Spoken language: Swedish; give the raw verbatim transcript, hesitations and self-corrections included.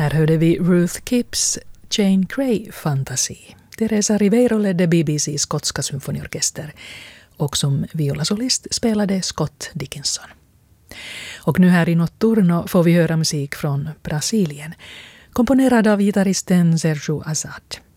Här hörde vi Ruth Kipps Jane Grey Fantasy. Teresa Ribeiro ledde B B C:s skotska symfoniorkester och som violasolist spelade Scott Dickinson. Och nu här i Notturno får vi höra musik från Brasilien, komponerad av gitarristen Sergio Azad.